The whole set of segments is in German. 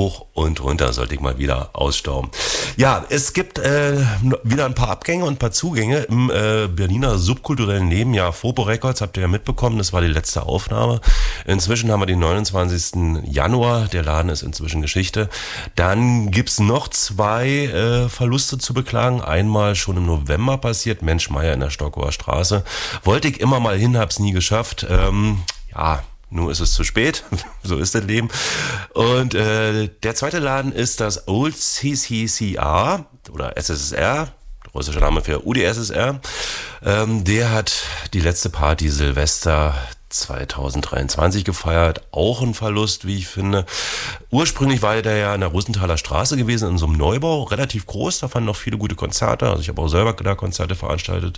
hoch und runter, sollte ich mal wieder ausstauben. Ja, es gibt wieder ein paar Abgänge und ein paar Zugänge im Berliner subkulturellen Leben. Ja, Fopo Records, habt ihr ja mitbekommen, das war die letzte Aufnahme. Inzwischen haben wir den 29. Januar, der Laden ist inzwischen Geschichte. Dann gibt's noch 2 Verluste zu beklagen. Einmal schon im November passiert, Mensch Meier in der Stockower Straße. Wollte ich immer mal hin, hab's nie geschafft. Nun ist es zu spät, so ist das Leben. Und der zweite Laden ist das Old CCCR oder SSSR, russischer Name für UdSSR. Der hat die letzte Party Silvester 2023 gefeiert, auch ein Verlust, wie ich finde. Ursprünglich war der ja in der Rosenthaler Straße gewesen, in so einem Neubau, relativ groß, da fanden noch viele gute Konzerte, also ich habe auch selber da Konzerte veranstaltet.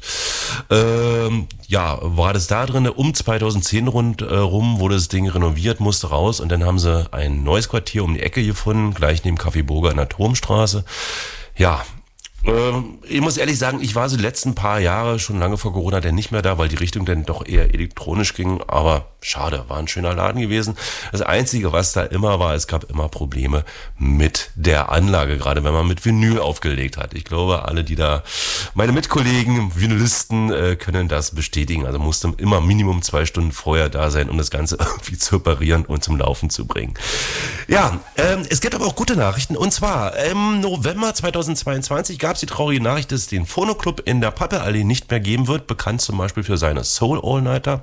War das da drin, um 2010 rum wurde das Ding renoviert, musste raus und dann haben sie ein neues Quartier um die Ecke gefunden, gleich neben Café Burger in der Turmstraße. Ja, ich muss ehrlich sagen, ich war so die letzten paar Jahre, schon lange vor Corona, dann nicht mehr da, weil die Richtung dann doch eher elektronisch ging. Aber schade, war ein schöner Laden gewesen. Das Einzige, was da immer war, es gab immer Probleme mit der Anlage, gerade wenn man mit Vinyl aufgelegt hat. Ich glaube, alle, die da, meine Mitkollegen, Vinylisten, können das bestätigen. Also musste immer Minimum 2 Stunden vorher da sein, um das Ganze irgendwie zu reparieren und zum Laufen zu bringen. Ja, es gibt aber auch gute Nachrichten. Und zwar im November 2022 gab es die traurige Nachricht, dass es den Phono Club in der Pappelallee nicht mehr geben wird, bekannt zum Beispiel für seine Soul All-Nighter.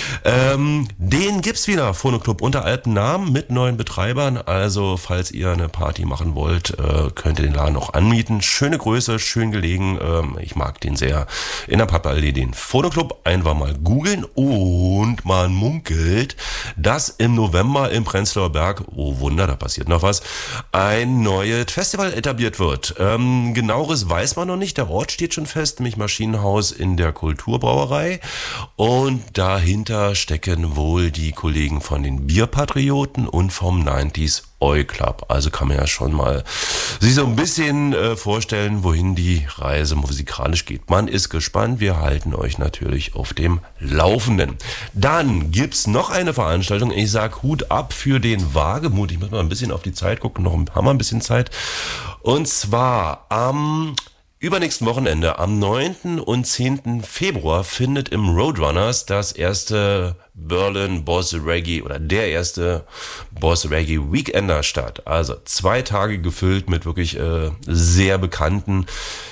Den gibt's wieder, Phono Club, unter altem Namen mit neuen Betreibern. Also falls ihr eine Party machen wollt, könnt ihr den Laden auch anmieten. Schöne Größe, schön gelegen. Ich mag den sehr. In der Pappelallee den Phono Club einfach mal googeln und man munkelt, dass im November im Prenzlauer Berg, oh Wunder, da passiert noch was, ein neues Festival etabliert wird. Genaueres weiß man noch nicht. Der Ort steht schon fest, nämlich Maschinenhaus in der Kulturbrauerei. Und dahinter stecken wohl die Kollegen von den Bierpatrioten und vom 90s Oi Club. Also kann man ja schon mal sich so ein bisschen vorstellen, wohin die Reise musikalisch geht. Man ist gespannt. Wir halten euch natürlich auf dem Laufenden. Dann gibt's noch eine Veranstaltung. Ich sag Hut ab für den Wagemut. Ich muss mal ein bisschen auf die Zeit gucken. Haben wir ein bisschen Zeit. Und zwar am übernächsten Wochenende, am 9. und 10. Februar, findet im Roadrunners das erste Berlin Boss Reggae oder der erste Boss Reggae Weekender statt. Also 2 Tage gefüllt mit wirklich sehr bekannten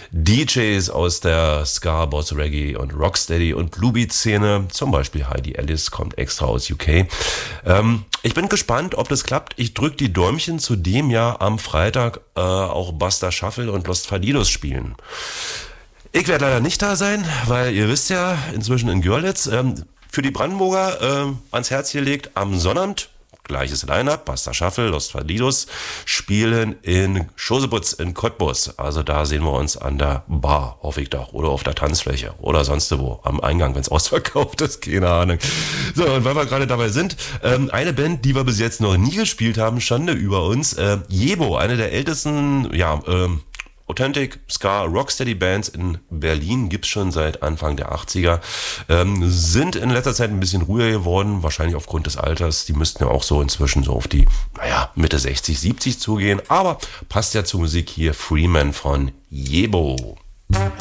DJs aus der Ska, Boss Reggae und Rocksteady und Bluebeat-Szene. Zum Beispiel Heidi Ellis kommt extra aus UK. Ich bin gespannt, ob das klappt. Ich drücke die Däumchen, zu dem ja am Freitag auch Buster Shuffle und Los Fadidos spielen. Ich werde leider nicht da sein, weil ihr wisst ja, inzwischen in Görlitz, für die Brandenburger ans Herz gelegt, am Sonnabend, gleiches Line-Up, Buster Shuffle, Los Fadidos, spielen in Schoseputz in Cottbus. Also da sehen wir uns an der Bar, hoffe ich doch, oder auf der Tanzfläche oder sonst wo, am Eingang, wenn es ausverkauft ist, keine Ahnung. So, und weil wir gerade dabei sind, eine Band, die wir bis jetzt noch nie gespielt haben, Schande über uns, Jebo, eine der ältesten, Authentic Ska Rocksteady Bands in Berlin, gibt's schon seit Anfang der 80er, sind in letzter Zeit ein bisschen ruhiger geworden, wahrscheinlich aufgrund des Alters. Die müssten ja auch so inzwischen so auf die, Mitte 60, 70 zugehen, aber passt ja zur Musik hier, Freeman von Jebo.